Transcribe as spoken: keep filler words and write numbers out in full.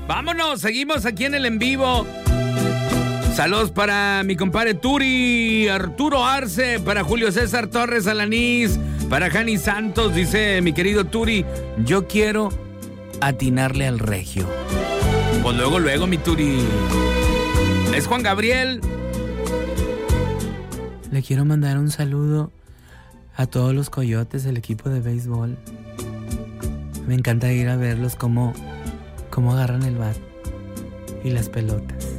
Vámonos, seguimos aquí en el en vivo. Saludos para mi compadre Turi, Arturo Arce, para Julio César Torres Alanís, para Jani Santos, dice mi querido Turi, yo quiero atinarle al regio. Pues luego, luego, mi Turi. Es Juan Gabriel. Le quiero mandar un saludo a todos los coyotes del equipo de béisbol. Me encanta ir a verlos cómo, cómo agarran el bat y las pelotas.